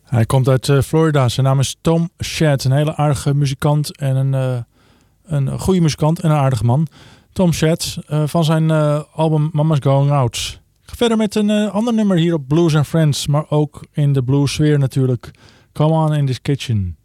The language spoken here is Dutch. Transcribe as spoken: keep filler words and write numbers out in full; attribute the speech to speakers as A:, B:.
A: Hij komt uit uh, Florida. Zijn naam is Tom Shedd. Een hele aardige muzikant en een, uh, een goede muzikant en een aardige man. Tom Shedd uh, van zijn uh, album Mama's Going Out. Ik ga verder met een uh, ander nummer hier op Blues and Friends. Maar ook in de blues sfeer natuurlijk. Come On in This Kitchen.